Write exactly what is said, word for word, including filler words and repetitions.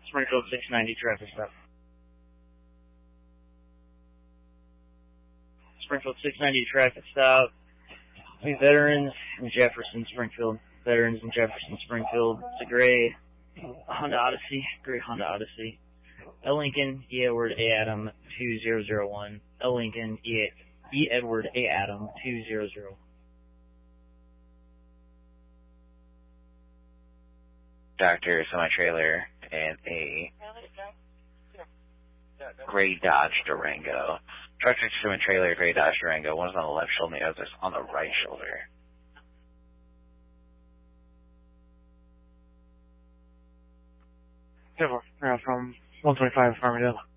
Springfield six ninety traffic stop. Springfield six ninety traffic stop. We veterans in Jefferson, Springfield. Veterans in Jefferson, Springfield. It's a gray Honda Odyssey. Gray Honda Odyssey. L Lincoln, E Edward, A Adam, two zero zero one. L Lincoln, E, e Edward, A Adam, two zero zero. Doctor, semi-trailer, and a gray Dodge Durango. Truck, semi-trailer, gray Dodge Durango. One's on the left shoulder, the other's on the right shoulder. From one twenty-five Farmingdale.